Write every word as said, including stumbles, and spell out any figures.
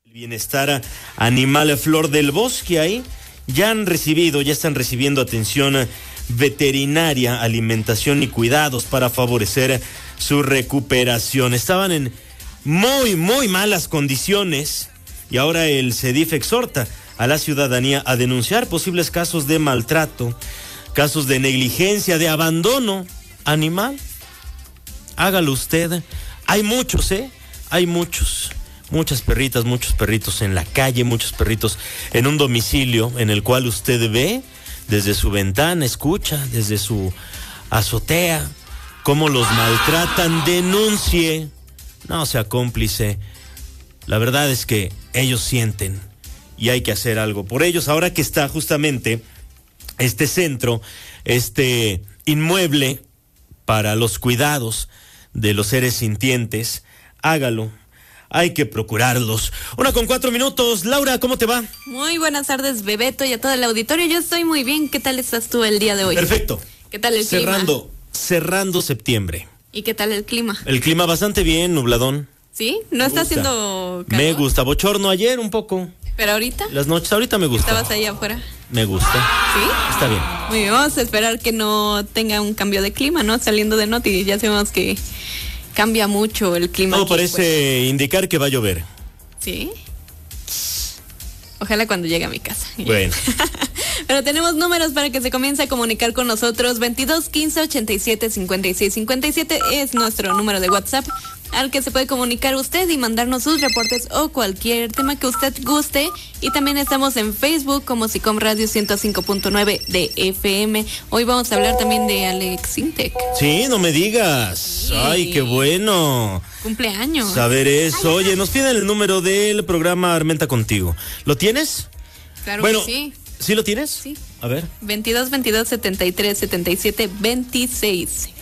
Bienestar animal Flor del Bosque, ahí ya han recibido, ya están recibiendo atención veterinaria, alimentación y cuidados para favorecer su recuperación. Estaban en muy, muy malas condiciones y ahora el CEDIF exhorta a la ciudadanía a denunciar posibles casos de maltrato, casos de negligencia, de abandono animal. Hágalo usted. Hay muchos, ¿eh? Hay muchos. Muchas perritas, muchos perritos en la calle, muchos perritos en un domicilio en el cual usted ve desde su ventana, escucha desde su azotea cómo los maltratan. Denuncie, no sea cómplice. La verdad es que ellos sienten y hay que hacer algo por ellos. Ahora que está justamente este centro, este inmueble para los cuidados de los seres sintientes, hágalo. Hay que procurarlos. Una con cuatro minutos. Laura, ¿cómo te va? Muy buenas tardes, Bebeto, y a todo el auditorio. Yo estoy muy bien. ¿Qué tal estás tú el día de hoy? Perfecto. ¿Qué tal el cerrando, clima? Cerrando septiembre. ¿Y qué tal el clima? El clima bastante bien, nubladón. ¿Sí? ¿No está haciendo calor? Me gusta. Bochorno ayer un poco. ¿Pero ahorita? Las noches, ahorita me gusta. ¿Estabas ahí afuera? Me gusta. ¿Sí? Está bien. Muy bien, vamos a esperar que no tenga un cambio de clima, ¿no? Saliendo de Noti, ya sabemos que cambia mucho el clima. Todo aquí, parece pues. indicar que va a llover. ¿Sí? Ojalá cuando llegue a mi casa. Bueno. Pero tenemos números para que se comience a comunicar con nosotros. veintidós, quince, ochenta y siete, cincuenta y seis, cincuenta y siete es nuestro número de WhatsApp al que se puede comunicar usted y mandarnos sus reportes o cualquier tema que usted guste. Y también estamos en Facebook como SICOM Radio ciento cinco punto nueve de F M. Hoy vamos a hablar también de Alex Intec. Sí, no me digas. Sí. Ay, qué bueno. Cumpleaños. Saber eso. Oye, nos piden el número del programa Armenta Contigo. ¿Lo tienes? Claro bueno, que sí. ¿Sí lo tienes? Sí. A ver. veintidós, veintidós, setenta y tres, setenta y siete, veintiséis.